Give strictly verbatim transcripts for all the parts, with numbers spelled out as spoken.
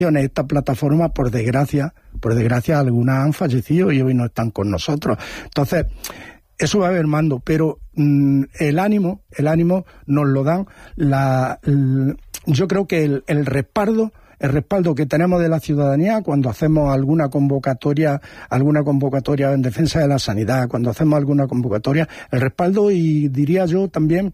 Esta plataforma, por desgracia, por desgracia, algunas han fallecido y hoy no están con nosotros. Entonces, eso va mermando, pero mmm, el ánimo, el ánimo nos lo dan la, el, yo creo que el, el respaldo, el respaldo que tenemos de la ciudadanía cuando hacemos alguna convocatoria, alguna convocatoria en defensa de la sanidad, cuando hacemos alguna convocatoria, el respaldo y diría yo también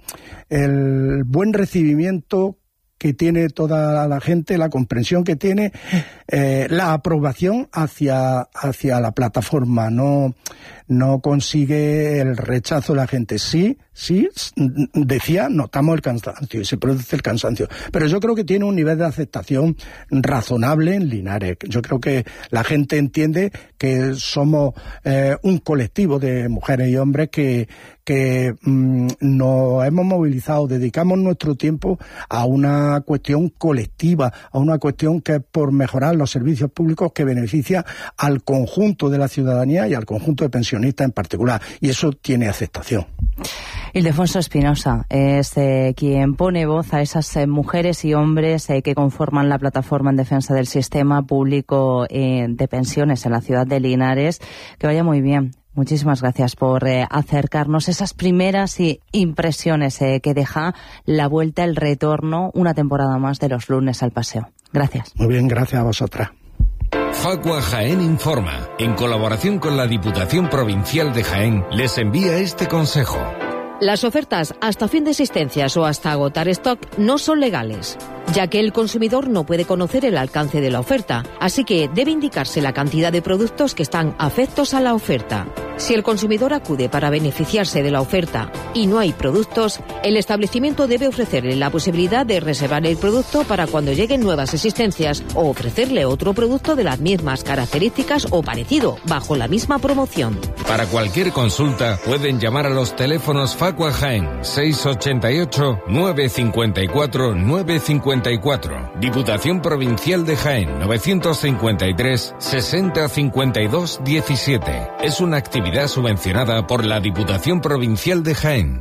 el buen recibimiento que tiene toda la gente, la comprensión que tiene, eh, la aprobación hacia, hacia la plataforma. No, no consigue el rechazo de la gente. Sí, sí, decía, notamos el cansancio y se produce el cansancio. Pero yo creo que tiene un nivel de aceptación razonable en Linares. Yo creo que la gente entiende que somos eh, un colectivo de mujeres y hombres que, que mmm, nos hemos movilizado, dedicamos nuestro tiempo a una cuestión colectiva, a una cuestión que es por mejorar los servicios públicos que beneficia al conjunto de la ciudadanía y al conjunto de pensionistas en particular, y eso tiene aceptación. Ildefonso Espinosa es eh, quien pone voz a esas eh, mujeres y hombres eh, que conforman la plataforma en defensa del sistema público eh, de pensiones en la ciudad de Linares. Que vaya muy bien. Muchísimas gracias por eh, acercarnos esas primeras y impresiones eh, que deja la vuelta, el retorno, una temporada más de los lunes al paseo. Gracias. Muy bien, gracias a vosotras. Facua Jaén Informa, en colaboración con la Diputación Provincial de Jaén, les envía este consejo. Las ofertas hasta fin de existencias o hasta agotar stock no son legales, ya que el consumidor no puede conocer el alcance de la oferta, así que debe indicarse la cantidad de productos que están afectos a la oferta. Si el consumidor acude para beneficiarse de la oferta y no hay productos, el establecimiento debe ofrecerle la posibilidad de reservar el producto para cuando lleguen nuevas existencias o ofrecerle otro producto de las mismas características o parecido, bajo la misma promoción. Para cualquier consulta, pueden llamar a los teléfonos Facua Jaén seis ochenta y ocho, nueve cincuenta y cuatro, nueve cincuenta y cuatro. Diputación Provincial de Jaén novecientos cincuenta y tres, sesenta cincuenta y dos diecisiete. Es una actividad subvencionada por la Diputación Provincial de Jaén.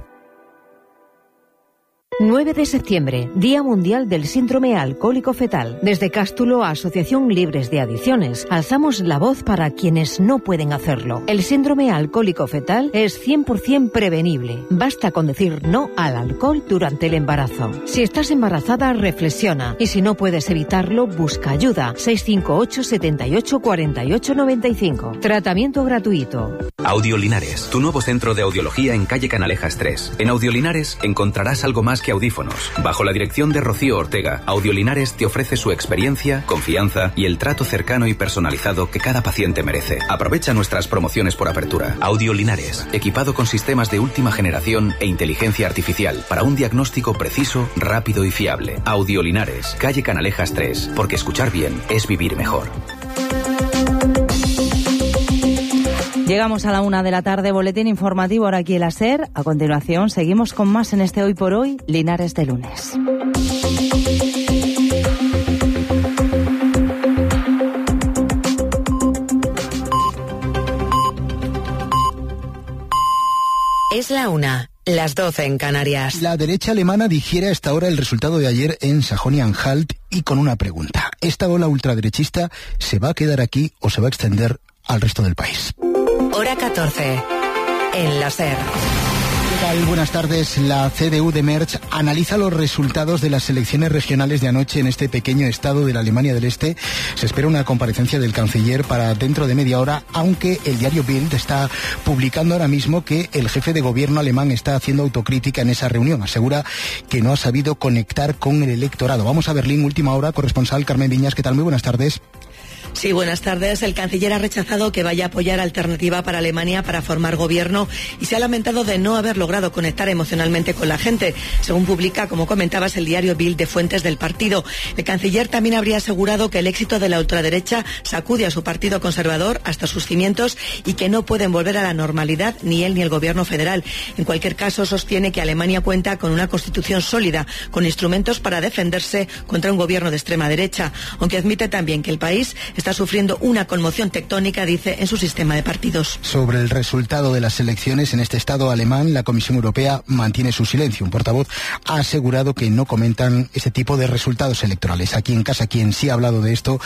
nueve de septiembre, Día Mundial del Síndrome Alcohólico Fetal. Desde Cástulo, Asociación Libres de Adicciones, alzamos la voz para quienes no pueden hacerlo. El síndrome alcohólico fetal es cien por ciento prevenible. Basta con decir no al alcohol durante el embarazo. Si estás embarazada, reflexiona. Y si no puedes evitarlo, busca ayuda. seis cinco ocho, setenta y ocho, cuarenta y ocho, noventa y cinco. Tratamiento gratuito. Audio Linares, tu nuevo centro de audiología en calle Canalejas tres. En Audio Linares encontrarás algo más que audífonos. Bajo la dirección de Rocío Ortega, Audio Linares te ofrece su experiencia, confianza y el trato cercano y personalizado que cada paciente merece. Aprovecha nuestras promociones por apertura. Audio Linares, equipado con sistemas de última generación e inteligencia artificial para un diagnóstico preciso, rápido y fiable. Audio Linares, calle Canalejas tres, porque escuchar bien es vivir mejor. Llegamos a la una de la tarde, boletín informativo ahora aquí en la SER. A continuación, seguimos con más en este Hoy por Hoy, Linares de lunes. Es la una, las doce en Canarias. La derecha alemana digiere a esta hora el resultado de ayer en Sajonia-Anhalt y con una pregunta. ¿Esta ola ultraderechista se va a quedar aquí o se va a extender al resto del país? Hora catorce, en la SER. ¿Qué tal? Buenas tardes. La C D U de Merz analiza los resultados de las elecciones regionales de anoche en este pequeño estado de la Alemania del Este. Se espera una comparecencia del canciller para dentro de media hora, aunque el diario Bild está publicando ahora mismo que el jefe de gobierno alemán está haciendo autocrítica en esa reunión. Asegura que no ha sabido conectar con el electorado. Vamos a Berlín, última hora, corresponsal Carmen Viñas. ¿Qué tal? Muy buenas tardes. Sí, buenas tardes. El canciller ha rechazado que vaya a apoyar Alternativa para Alemania para formar gobierno y se ha lamentado de no haber logrado conectar emocionalmente con la gente, según publica, como comentabas, el diario Bild de fuentes del partido. El canciller también habría asegurado que el éxito de la ultraderecha sacude a su partido conservador hasta sus cimientos y que no pueden volver a la normalidad ni él ni el gobierno federal. En cualquier caso, sostiene que Alemania cuenta con una constitución sólida, con instrumentos para defenderse contra un gobierno de extrema derecha, aunque admite también que el país está está sufriendo una conmoción tectónica, dice, en su sistema de partidos. Sobre el resultado de las elecciones en este estado alemán, la Comisión Europea mantiene su silencio. Un portavoz ha asegurado que no comentan ese tipo de resultados electorales. Aquí en casa, quien sí ha hablado de esto